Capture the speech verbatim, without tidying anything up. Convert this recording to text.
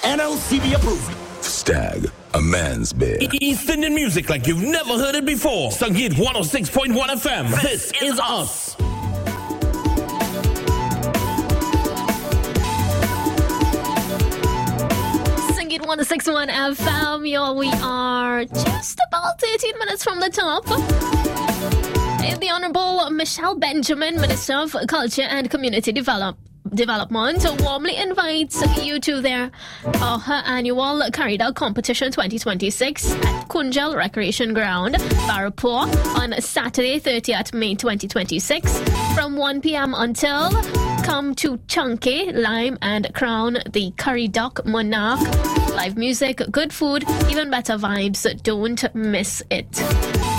N L C B approved. Stag, a man's bed. East Indian music like you've never heard it before. Sangeet one oh six point one F M. This is us. Sangeet one oh six point one F M. Yo, we are just about thirteen minutes from the top. The Honorable Michelle Benjamin, Minister of Culture and Community Develop- Development, warmly invites you to their uh, her annual Corridor Competition twenty twenty-six at Kunjal Recreation Ground, Barapur, on Saturday, thirtieth May twenty twenty-six, from one p.m. until come to Chunky, Lime, and crown the Curry Duck Monarch. Live music, good food, even better vibes. Don't miss it.